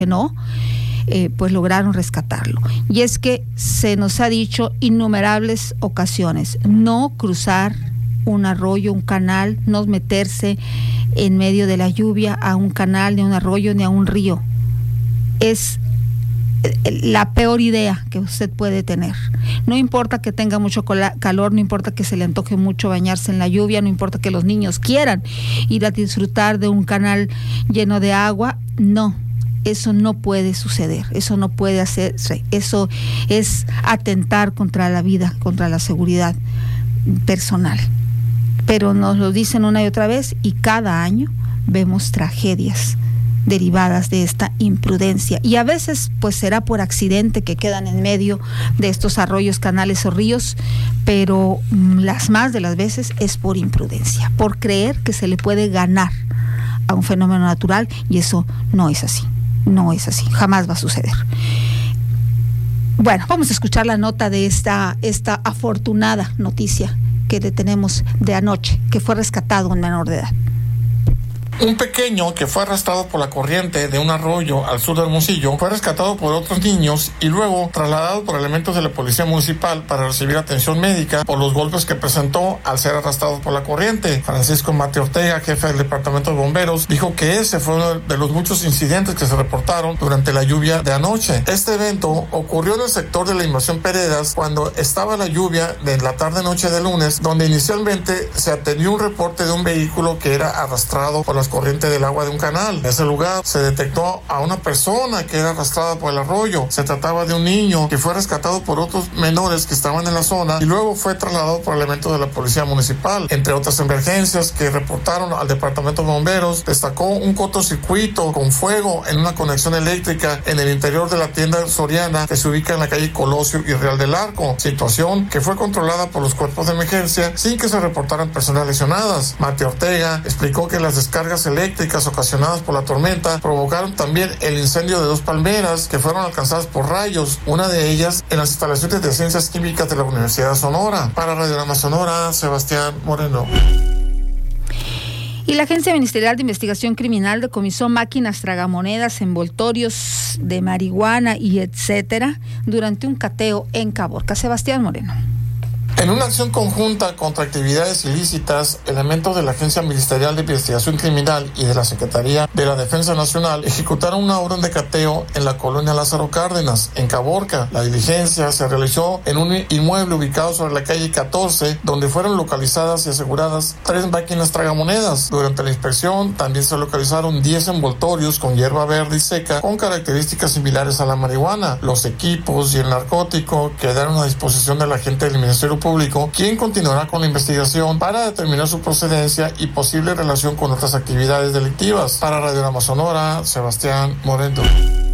no, pues lograron rescatarlo. Y es que se nos ha dicho innumerables ocasiones, no cruzar un arroyo, un canal, no meterse en medio de la lluvia a un canal, ni a un arroyo, ni a un río. Es la peor idea que usted puede tener. No importa que tenga mucho calor, no importa que se le antoje mucho bañarse en la lluvia, no importa que los niños quieran ir a disfrutar de un canal lleno de agua, no. Eso no puede suceder, eso no puede hacerse, eso es atentar contra la vida, contra la seguridad personal. Pero nos lo dicen una y otra vez y cada año vemos tragedias derivadas de esta imprudencia, y a veces pues será por accidente que quedan en medio de estos arroyos, canales o ríos, pero las más de las veces es por imprudencia, por creer que se le puede ganar a un fenómeno natural, y eso no es así, no es así, jamás va a suceder. Bueno, vamos a escuchar la nota de esta afortunada noticia que le tenemos de anoche, que fue rescatado un menor de edad. Un pequeño que fue arrastrado por la corriente de un arroyo al sur de Hermosillo fue rescatado por otros niños y luego trasladado por elementos de la policía municipal para recibir atención médica por los golpes que presentó al ser arrastrado por la corriente. Francisco Mate Ortega, jefe del departamento de bomberos, dijo que ese fue uno de los muchos incidentes que se reportaron durante la lluvia de anoche. Este evento ocurrió en el sector de la Invasión Peredas cuando estaba la lluvia de la tarde-noche de lunes, donde inicialmente se atendió un reporte de un vehículo que era arrastrado por las corrientes del agua de un canal. En ese lugar se detectó a una persona que era arrastrada por el arroyo. Se trataba de un niño que fue rescatado por otros menores que estaban en la zona y luego fue trasladado por elementos de la policía municipal. Entre otras emergencias que reportaron al departamento de bomberos, destacó un cortocircuito con fuego en una conexión eléctrica en el interior de la tienda Soriana que se ubica en la calle Colosio y Real del Arco, situación que fue controlada por los cuerpos de emergencia sin que se reportaran personas lesionadas. Mate Ortega explicó que las descargas eléctricas ocasionadas por la tormenta provocaron también el incendio de 2 palmeras que fueron alcanzadas por rayos, una de ellas en las instalaciones de ciencias químicas de la Universidad de Sonora. Para Radiograma Sonora, Sebastián Moreno. Y la Agencia Ministerial de Investigación Criminal decomisó máquinas tragamonedas, envoltorios de marihuana y etcétera durante un cateo en Caborca. Sebastián Moreno. En una acción conjunta contra actividades ilícitas, elementos de la Agencia Ministerial de Investigación Criminal y de la Secretaría de la Defensa Nacional ejecutaron una orden de cateo en la colonia Lázaro Cárdenas, en Caborca. La diligencia se realizó en un inmueble ubicado sobre la calle 14, donde fueron localizadas y aseguradas 3 máquinas tragamonedas. Durante la inspección también se localizaron 10 envoltorios con hierba verde y seca con características similares a la marihuana. Los equipos y el narcótico quedaron a disposición del agente del Ministerio Público, quien continuará con la investigación para determinar su procedencia y posible relación con otras actividades delictivas. Para Radiograma Sonora, Sebastián Moreno.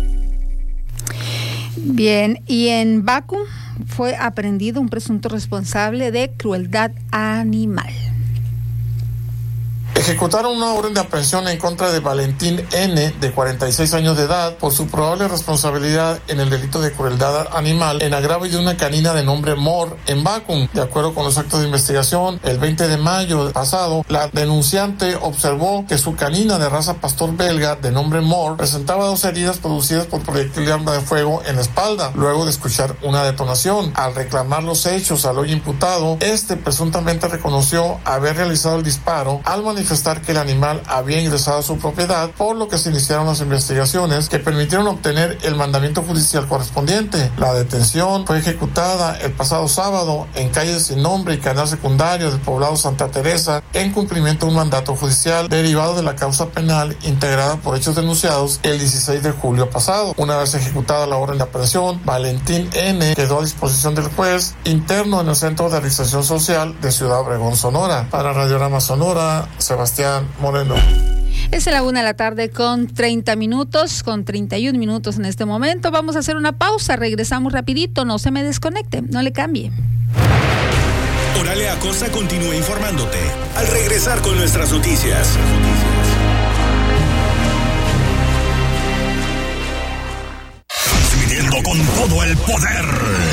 Bien, y en Baku fue aprehendido un presunto responsable de crueldad animal. Ejecutaron una orden de aprehensión en contra de Valentín N., de 46 años de edad, por su probable responsabilidad en el delito de crueldad animal en agravio de una canina de nombre Mor en Bacum. De acuerdo con los actos de investigación, el 20 de mayo pasado, la denunciante observó que su canina de raza pastor belga de nombre Mor presentaba 2 heridas producidas por proyectil de arma de fuego en la espalda, luego de escuchar una detonación. Al reclamar los hechos al hoy imputado, presuntamente reconoció haber realizado el disparo al manifestar que el animal había ingresado a su propiedad, por lo que se iniciaron las investigaciones que permitieron obtener el mandamiento judicial correspondiente. La detención fue ejecutada el pasado sábado en calle Sin Nombre y Canal Secundario del poblado Santa Teresa, en cumplimiento de un mandato judicial derivado de la causa penal integrada por hechos denunciados el 16 de julio pasado. Una vez ejecutada la orden de aprehensión, Valentín N. quedó a disposición del juez interno en el Centro de Reinserción Social de Ciudad Obregón, Sonora. Para Radiograma Sonora, Sebastián Moreno. Es la 1:00 p.m. con 30 minutos, con 31 minutos en este momento. Vamos a hacer una pausa, regresamos rapidito, no se me desconecte, no le cambie. Oralia Acosta continúa informándote al regresar con nuestras noticias. Transmitiendo con todo el poder.